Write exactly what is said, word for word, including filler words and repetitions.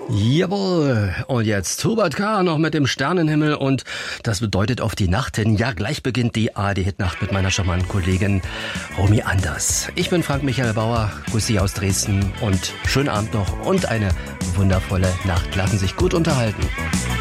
Jawohl, und jetzt Hubert K. noch mit dem Sternenhimmel und das bedeutet auf die Nacht hin. Ja, gleich beginnt die A R D-Hitnacht mit meiner charmanten Kollegin Romy Anders. Ich bin Frank-Michael Bauer, grüße Sie aus Dresden und schönen Abend noch und eine wundervolle Nacht. Lassen sich gut unterhalten.